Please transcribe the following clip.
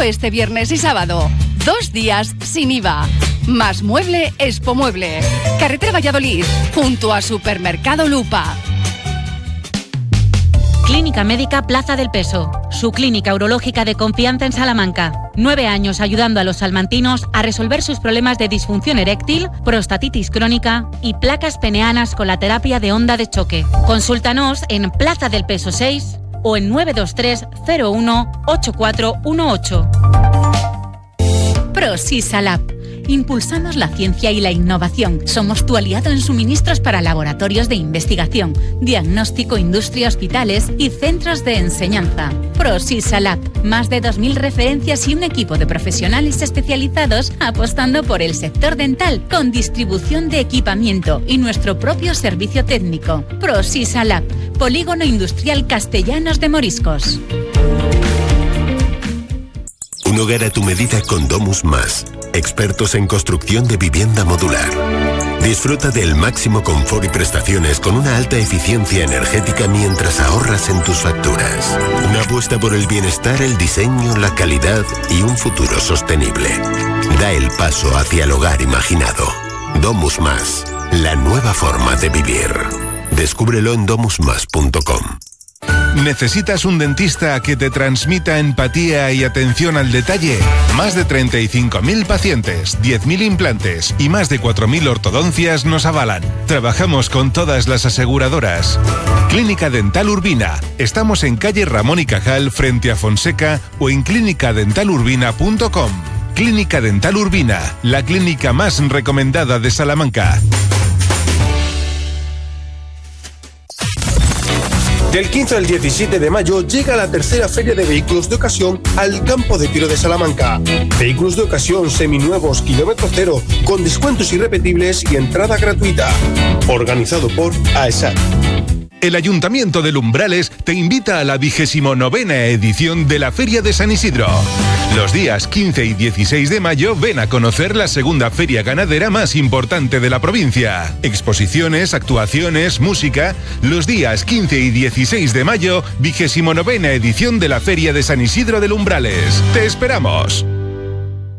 Solo este viernes y sábado. 2 días sin IVA. Más Mueble Expo Mueble. Carretera Valladolid, junto a Supermercado Lupa. Clínica Médica Plaza del Peso, su clínica urológica de confianza en Salamanca. 9 años ayudando a los salmantinos a resolver sus problemas de disfunción eréctil, prostatitis crónica y placas peneanas con la terapia de onda de choque. Consúltanos en Plaza del Peso 6 o en 923 01 8418. ProSisalab. Impulsamos la ciencia y la innovación. Somos tu aliado en suministros para laboratorios de investigación, diagnóstico, industria, hospitales y centros de enseñanza. ProSisalab. Más de 2.000 referencias y un equipo de profesionales especializados apostando por el sector dental con distribución de equipamiento y nuestro propio servicio técnico. ProSisalab. Polígono Industrial Castellanos de Moriscos. Un hogar a tu medida con Domus Más. Expertos en construcción de vivienda modular. Disfruta del máximo confort y prestaciones con una alta eficiencia energética mientras ahorras en tus facturas. Una apuesta por el bienestar, el diseño, la calidad y un futuro sostenible. Da el paso hacia el hogar imaginado. Domus Más, la nueva forma de vivir. Descúbrelo en domusmas.com. ¿Necesitas un dentista que te transmita empatía y atención al detalle? Más de 35.000 pacientes, 10.000 implantes y más de 4.000 ortodoncias nos avalan. Trabajamos con todas las aseguradoras. Clínica Dental Urbina. Estamos en calle Ramón y Cajal frente a Fonseca o en clinicadentalurbina.com. Clínica Dental Urbina, la clínica más recomendada de Salamanca. Del 15 al 17 de mayo llega la tercera feria de vehículos de ocasión al campo de tiro de Salamanca. Vehículos de ocasión seminuevos, kilómetro cero, con descuentos irrepetibles y entrada gratuita. Organizado por AESAT. El Ayuntamiento de Umbrales te invita a la 29ª edición de la Feria de San Isidro. Los días 15 y 16 de mayo ven a conocer la segunda feria ganadera más importante de la provincia. Exposiciones, actuaciones, música. Los días 15 y 16 de mayo, 29ª edición de la Feria de San Isidro del Umbrales. ¡Te esperamos!